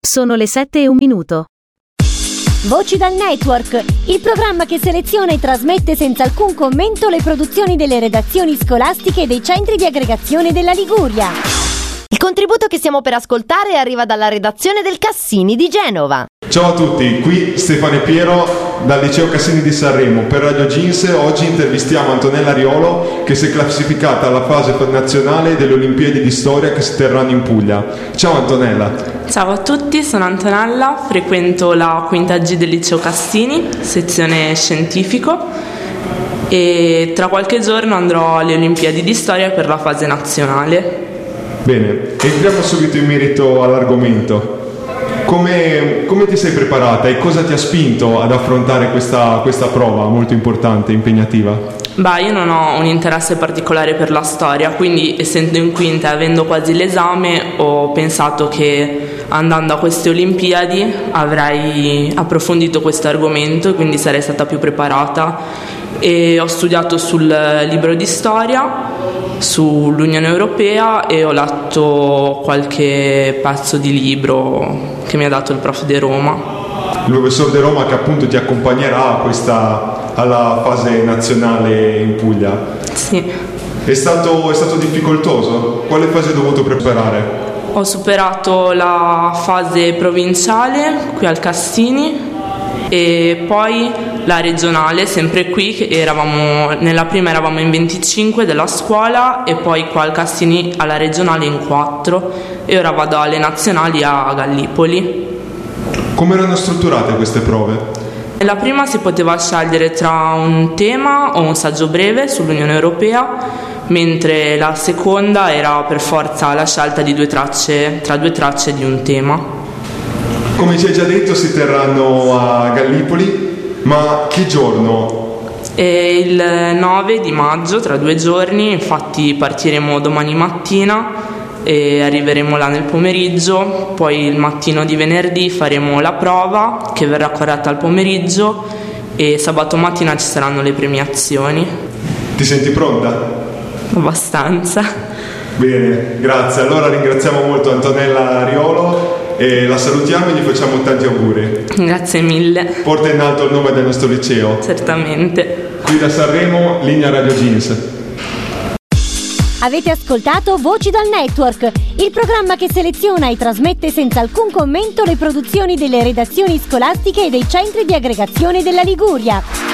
Sono le 7:01. Voci dal Network, il programma che seleziona e trasmette senza alcun commento le produzioni delle redazioni scolastiche e dei centri di aggregazione della Liguria. Il contributo che stiamo per ascoltare arriva dalla redazione del Cassini di Genova. Ciao a tutti, qui Stefano e Piero dal liceo Cassini di Sanremo. Per Radio Jeans oggi intervistiamo Antonella Riolo, che si è classificata alla fase nazionale delle Olimpiadi di Storia che si terranno in Puglia. Ciao Antonella. Ciao a tutti, sono Antonella, frequento la quinta G del liceo Cassini, sezione scientifico, e tra qualche giorno andrò alle Olimpiadi di Storia per la fase nazionale. Bene, entriamo subito in merito all'argomento. Come ti sei preparata e cosa ti ha spinto ad affrontare questa prova molto importante e impegnativa? Io non ho un interesse particolare per la storia, quindi essendo in quinta e avendo quasi l'esame ho pensato che andando a queste Olimpiadi avrei approfondito questo argomento e quindi sarei stata più preparata, e ho studiato sul libro di storia, sull'Unione Europea, e ho letto qualche pezzo di libro che mi ha dato il prof De Roma. Il professor De Roma, che appunto ti accompagnerà alla fase nazionale in Puglia. Sì. È stato difficoltoso? Quale fase hai dovuto preparare? Ho superato la fase provinciale qui al Cassini e poi la regionale, sempre qui, che nella prima eravamo in 25 della scuola e poi qua al Cassini alla regionale in 4, e ora vado alle nazionali a Gallipoli. Come erano strutturate queste prove? Nella prima si poteva scegliere tra un tema o un saggio breve sull'Unione Europea, mentre la seconda era per forza la scelta di tra due tracce di un tema. Come ci hai già detto, si terranno a Gallipoli, ma che giorno? Il 9 di maggio, tra 2 giorni, infatti partiremo domani mattina e arriveremo là nel pomeriggio, poi il mattino di venerdì faremo la prova che verrà corretta al pomeriggio e sabato mattina ci saranno le premiazioni. Ti senti pronta? Abbastanza. Bene, grazie. Allora ringraziamo molto Antonella Riolo e la salutiamo e gli facciamo tanti auguri. Grazie mille. Porta in alto il nome del nostro liceo. Certamente. Qui da Sanremo, linea Radio Jeans. Avete ascoltato Voci dal Network, il programma che seleziona e trasmette senza alcun commento le produzioni delle redazioni scolastiche e dei centri di aggregazione della Liguria.